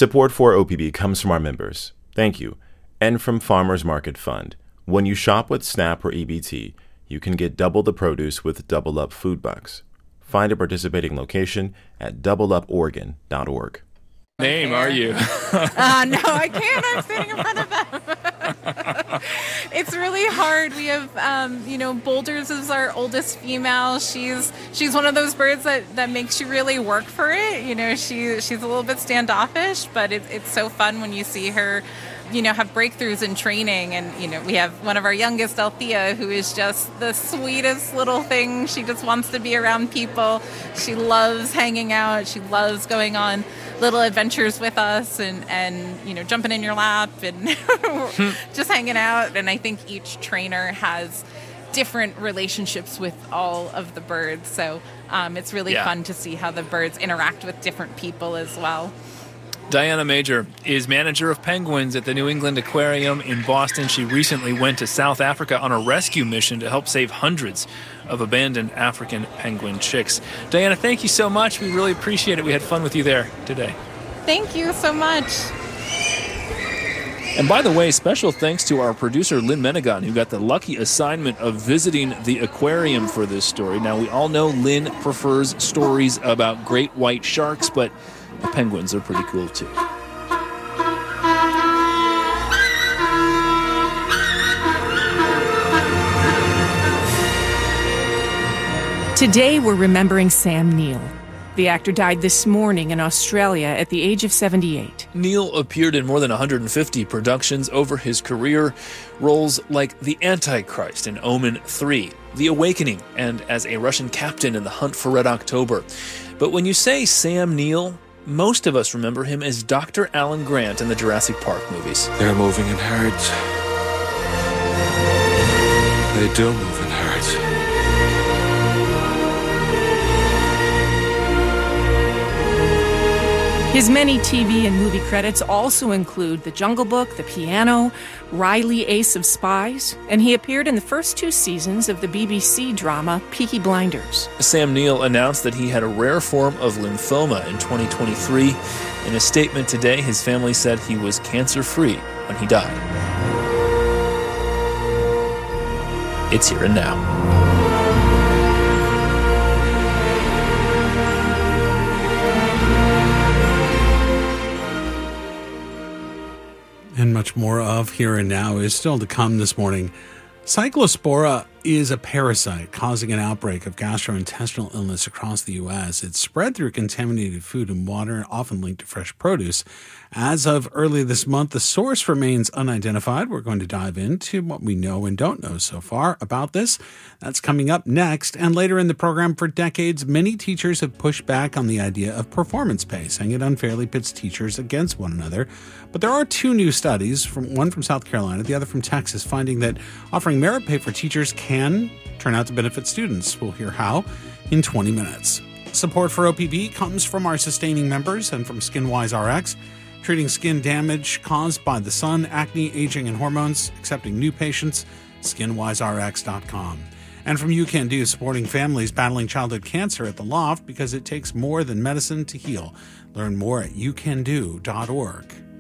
Support for OPB comes from our members. Thank you. And from Farmers Market Fund. When you shop with SNAP or EBT, you can get double the produce with Double Up Food Bucks. Find a participating location at doubleuporegon.org. Name are you? No, I can't. I'm sitting in front of them. It's really hard. We have, Boulders is our oldest female. She's one of those birds that makes you really work for it. She's a little bit standoffish, but it's so fun when you see her, have breakthroughs in training. And, we have one of our youngest, Althea, who is just the sweetest little thing. She just wants to be around people. She loves hanging out. She loves going on little adventures with us and jumping in your lap and just hanging out. And I think each trainer has different relationships with all of the birds. So it's really fun to see how the birds interact with different people as well. Diana Major is manager of penguins at the New England Aquarium in Boston. She recently went to South Africa on a rescue mission to help save hundreds of abandoned African penguin chicks. Diana, thank you so much. We really appreciate it. We had fun with you there today. Thank you so much. And by the way, special thanks to our producer, Lynn Menegon, who got the lucky assignment of visiting the aquarium for this story. Now, we all know Lynn prefers stories about great white sharks, but the penguins are pretty cool, too. Today, we're remembering Sam Neill. The actor died this morning in Australia at the age of 78. Neill appeared in more than 150 productions over his career, roles like the Antichrist in Omen 3, The Awakening, and as a Russian captain in The Hunt for Red October. But when you say Sam Neill, most of us remember him as Dr. Alan Grant in the Jurassic Park movies. They're moving in herds. They do move in herds. His many TV and movie credits also include The Jungle Book, The Piano, Riley, Ace of Spies, and he appeared in the first 2 seasons of the BBC drama Peaky Blinders. Sam Neill announced that he had a rare form of lymphoma in 2023. In a statement today, his family said he was cancer-free when he died. It's Here and Now. And much more of Here and Now is still to come this morning. Cyclospora is a parasite causing an outbreak of gastrointestinal illness across the U.S. It's spread through contaminated food and water, often linked to fresh produce. As of early this month, the source remains unidentified. We're going to dive into what we know and don't know so far about this. That's coming up next. And later in the program, for decades, many teachers have pushed back on the idea of performance pay, saying it unfairly pits teachers against one another. But there are 2 new studies, one from South Carolina, the other from Texas, finding that offering merit pay for teachers can turn out to benefit students. We'll hear how in 20 minutes. Support for OPB comes from our sustaining members and from SkinWise RX, treating skin damage caused by the sun, acne, aging, and hormones, accepting new patients, skinwiserx.com. And from You Can Do, supporting families battling childhood cancer at the Loft because it takes more than medicine to heal. Learn more at youcando.org.